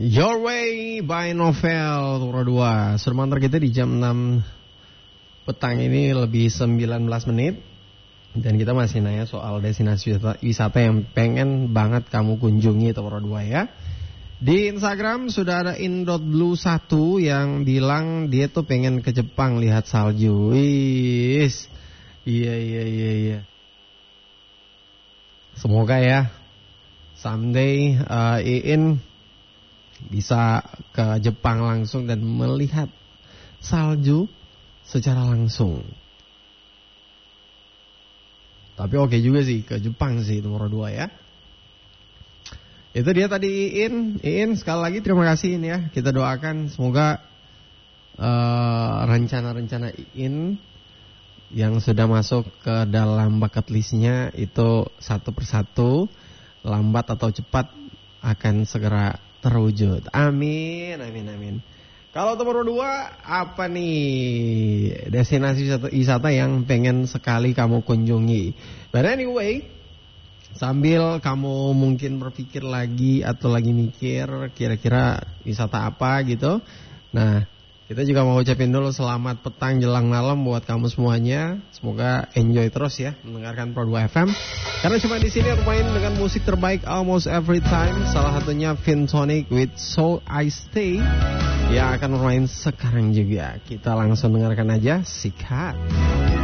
Your Way by Novel Turo 2. Sudah mantar kita di jam 6 petang ini lebih 19 menit. Dan kita masih nanya soal destinasi wisata yang pengen banget kamu kunjungi Turo 2 ya. Di Instagram sudah ada in.blue1 yang bilang dia tuh pengen ke Jepang lihat salju. Wis. Iya. Semoga ya someday Iin bisa ke Jepang langsung dan melihat salju secara langsung. Tapi oke juga sih ke Jepang sih nomor 2 ya. Itu dia tadi Iin sekali lagi terima kasih Iin ya. Kita doakan semoga rencana-rencana Iin yang sudah masuk ke dalam bucket listnya itu satu persatu lambat atau cepat akan segera terwujud. Amin. Kalau nomor 2 apa nih destinasi wisata yang pengen sekali kamu kunjungi? But anyway, sambil kamu mungkin berpikir lagi atau lagi mikir kira-kira wisata apa gitu. Nah, kita juga mau ucapin dulu selamat petang jelang malam buat kamu semuanya. Semoga enjoy terus ya mendengarkan Pro 2 FM. Karena cuma di sini aku main dengan musik terbaik almost every time. Salah satunya Vintonic with So I Stay yang akan bermain sekarang juga. Kita langsung dengarkan aja Sikat.